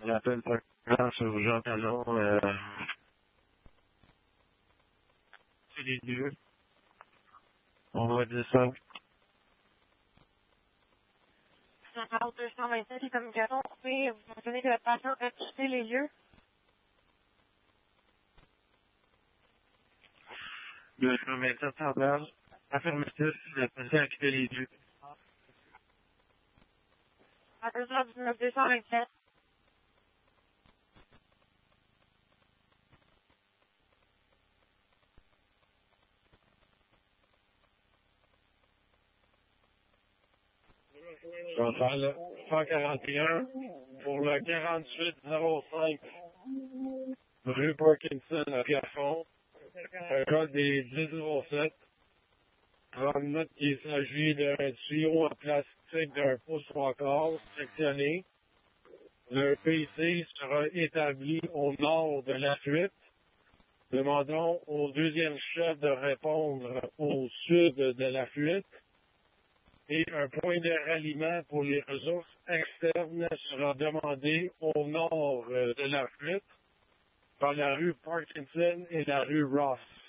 l'appel sur Jean Talon. C'est les deux. On va dire ça. 227, les communications coupées. Vous mentionnez que le patient a quitté les lieux. 227 semblable. Affirmatif, le patient a quitté les lieux. À 2h19, 227. Je vais faire le 141 pour le 4805 rue Parkinson à Pierrefonds. Un code des 1007. On note qu'il s'agit d'un tuyau en plastique d'un pouce 3/4 sectionné. Le PC sera établi au nord de la fuite. Demandons au deuxième chef de répondre au sud de la fuite. Et un point de ralliement pour les ressources externes sera demandé au nord de la fuite par la rue Parkinson et la rue Ross.